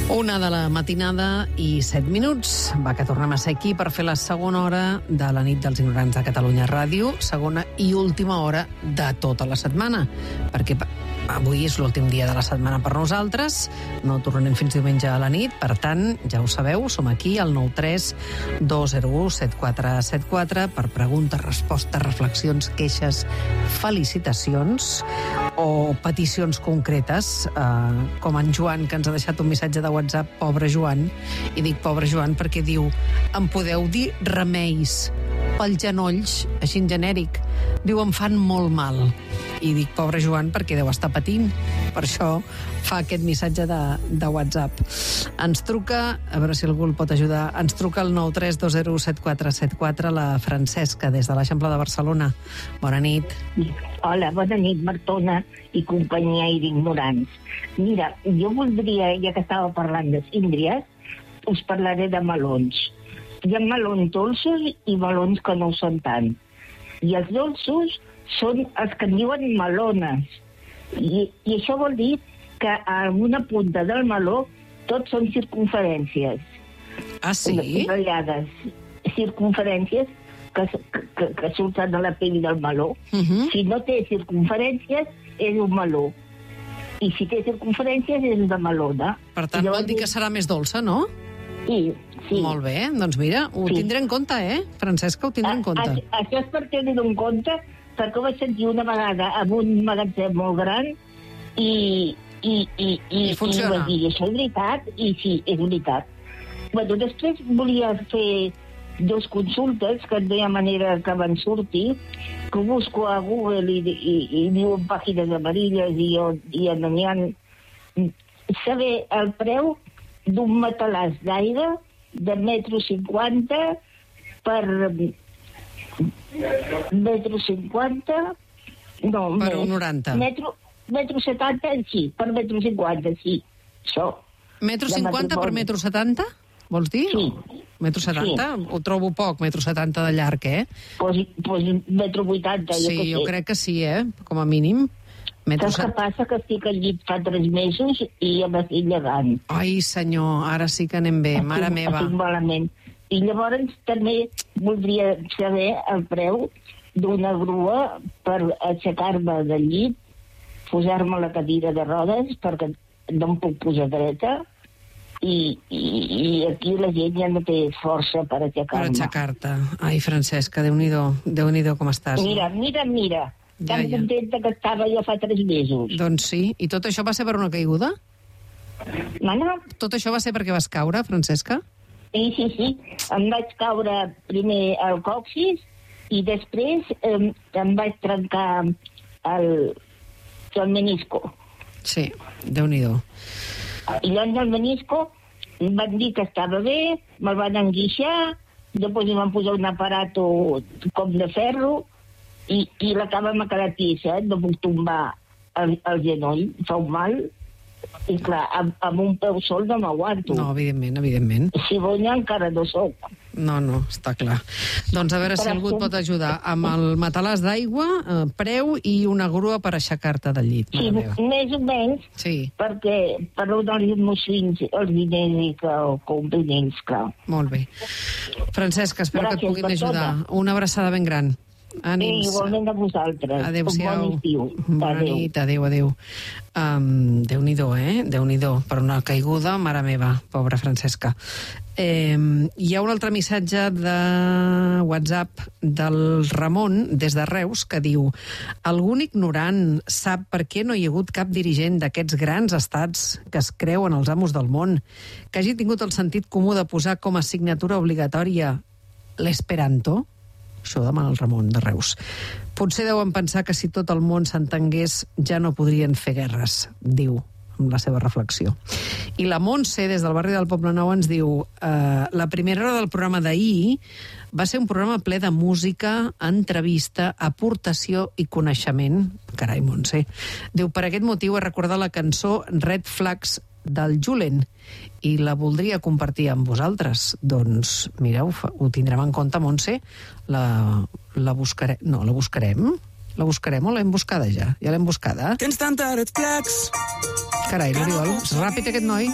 1 de la matinada i 7 minuts. Va, que tornem a ser aquí per fer la segona hora de la nit dels ignorants de Catalunya Ràdio, segona i última hora de tota la setmana, perquè avui és l'últim dia de la setmana per nosaltres, no tornarem fins diumenge a la nit, per tant, ja ho sabeu, som aquí al 93 201 7474 per preguntes, respostes, reflexions, queixes, felicitacions o peticions concretes, com en Joan, que ens ha deixat un missatge de WhatsApp, pobre Joan, i dic pobre Joan perquè diu: em podeu dir remeis pels genolls, així en genèric? Diu, em fan molt mal. I dic pobre Joan perquè deu estar patint, per això fa aquest missatge de WhatsApp. Ens truca, a veure si algú el pot ajudar, ens truca el 932017474 la Francesca, des de l'Eixample de Barcelona. Bona nit. Hola, bona nit, Martona i companyia i d'ignorants. Mira, jo voldria, ja que estava parlant de síndries, us parlaré de melons. Hi ha melons dolços i melons que no ho són tant. I els dolços són els que en diuen melones. I això vol dir que a una punta del meló tots són circunferències. Ah, sí? Ratllades. Circunferències que surten de la pell del meló. Si no té circunferències, és un meló. I si té circunferències, és una melona. Per tant, vol dir que serà més dolça, no? Sí. Molt bé, doncs mira, ho tindré en compte, Francesca, ho tindré en compte. Això és per tenir-ho en compte, perquè ho vaig sentir una vegada en un magatzem molt gran i funciona. Vaig dir, això és veritat? I sí, és veritat. Bueno, després volia fer dos consultes, que no hi ha manera que van sortir, que busco a Google i diuen pàgines amarilles i no n'hi ha... Saber el preu d'un matalàs d'aire de 1,50 m per... 1,50 m... No, per 1,90 m. 1,70 m, sí, per 1,50 m, sí. Això. 1,50 m per 1,70 m, vols dir? Sí. 1,70 m? Sí. Ho trobo poc, 1,70 m de llarg, Pues 1,80 m, jo crec que sí, com a mínim. Saps què passa? Que estic al llit fa 3 mesos i ja m'estic llegant. Ai, senyor, ara sí que anem bé, mare meva. Estic malament. I llavors també voldria saber el preu d'una grua per aixecar-me del llit, posar-me a la cadira de rodes, perquè no em puc posar dreta, i aquí la gent ja no té força per aixecar-me. Per aixecar-te. Ai, Francesca, Déu-n'hi-do com estàs. Mira. Tan contenta que estava jo fa 3 mesos. Doncs sí. I tot això va ser per una caiguda? Mana? Tot això va ser perquè vas caure, Francesca? Sí. Em vaig caure primer al còccix i després em vaig trencar el menisco. Sí, Déu-n'hi-do. I llavors el menisco em van dir que estava bé, me'l van enguixar, després em van posar un aparato com de ferro i la cama m'ha quedat tissa, no puc tombar el genoll, fa un mal. I clar, amb un peu sol no m'aguanto. No, evidentment. Si bonya encara no soc. No, està clar. Doncs a veure si algú et pot ajudar amb el matalàs d'aigua, preu i una grua per aixecar-te del llit. Sí, més o menys, perquè per donar-li als meus fills els diners i que ho comprin ells, clar. Molt bé. Francesca, espero que et puguin ajudar. Una abraçada ben gran. Ànims. Igualment a vosaltres. Adéu-siau. Bon estiu. Bona nit, adéu. Déu-n'hi-do, Déu-n'hi-do. Per una caiguda, mare meva, pobra Francesca. Hi ha un altre missatge de WhatsApp del Ramon, des de Reus, que diu: algun ignorant sap per què no hi ha hagut cap dirigent d'aquests grans estats que es creuen els amos del món, que hagi tingut el sentit comú de posar com a assignatura obligatòria l'esperanto? Això demana el Ramon de Reus. Potser deuen pensar que si tot el món s'entengués ja no podrien fer guerres, diu amb la seva reflexió. I la Montse, des del barri del Poblenou, ens diu: la primera hora del programa d'ahir va ser un programa ple de música, entrevista, aportació i coneixement. Carai, Montse. Diu, per aquest motiu he recordat la cançó Red Flags del Julen i la voldria compartir amb vosaltres. Doncs mireu, ho tindrem en compte, Montse. La buscarem. No, la buscarem. La buscarem o l'hem buscada ja? Ja l'hem buscada. Tens tanta red flags. Carai, l'Oriol, és ràpid aquest noi.